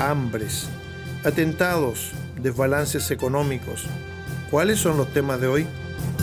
hambres, atentados, desbalances económicos. ¿Cuáles son los temas de hoy?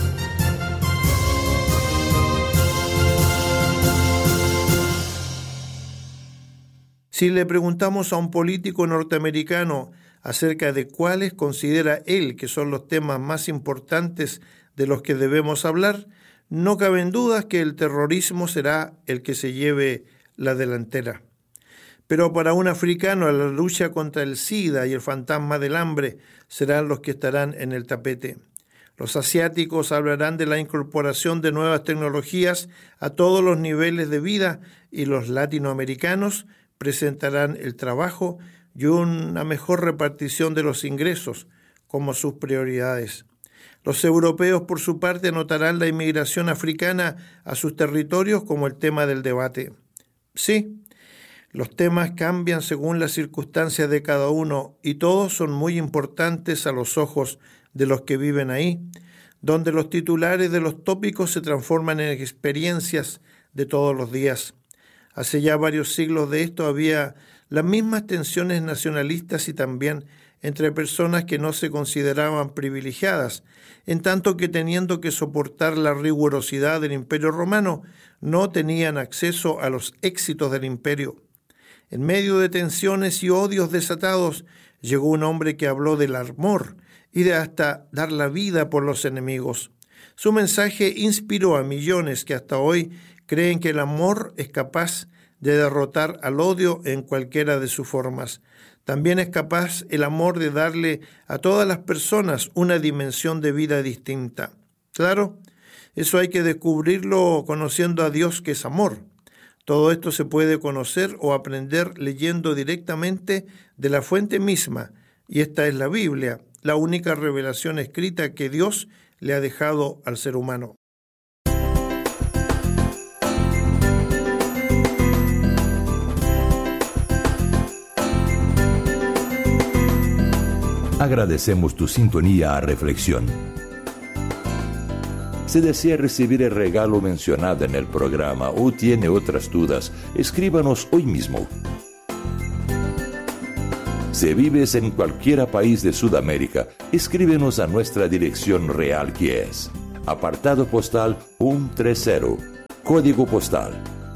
Si le preguntamos a un político norteamericano acerca de cuáles considera él que son los temas más importantes de los que debemos hablar, no caben dudas que el terrorismo será el que se lleve la delantera. Pero para un africano, la lucha contra el SIDA y el fantasma del hambre serán los que estarán en el tapete. Los asiáticos hablarán de la incorporación de nuevas tecnologías a todos los niveles de vida y los latinoamericanos presentarán el trabajo y una mejor repartición de los ingresos como sus prioridades. Los europeos, por su parte, anotarán la inmigración africana a sus territorios como el tema del debate. Sí, los temas cambian según las circunstancias de cada uno y todos son muy importantes a los ojos de los que viven ahí, donde los titulares de los tópicos se transforman en experiencias de todos los días. Hace ya varios siglos de esto había las mismas tensiones nacionalistas y también entre personas que no se consideraban privilegiadas, en tanto que teniendo que soportar la rigurosidad del Imperio Romano, no tenían acceso a los éxitos del imperio. En medio de tensiones y odios desatados, llegó un hombre que habló del amor y de hasta dar la vida por los enemigos. Su mensaje inspiró a millones que hasta hoy creen que el amor es capaz de derrotar al odio en cualquiera de sus formas. También es capaz el amor de darle a todas las personas una dimensión de vida distinta. Claro, eso hay que descubrirlo conociendo a Dios, que es amor. Todo esto se puede conocer o aprender leyendo directamente de la fuente misma, y esta es la Biblia, la única revelación escrita que Dios le ha dejado al ser humano. Agradecemos tu sintonía a Reflexión. Si desea recibir el regalo mencionado en el programa o tiene otras dudas, escríbanos hoy mismo. Si vives en cualquier país de Sudamérica, escríbenos a nuestra dirección real, que es apartado postal 130, código postal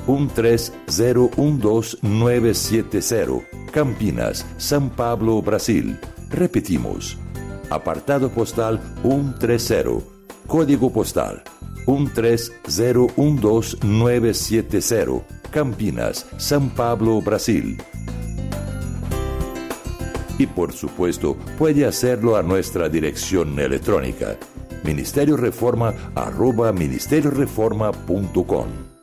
13012970, Campinas, São Paulo, Brasil. Repetimos, apartado postal 130, código postal 13012970, Campinas, São Paulo, Brasil. Y por supuesto, puede hacerlo a nuestra dirección electrónica, ministerioreforma@ministerioreforma.com.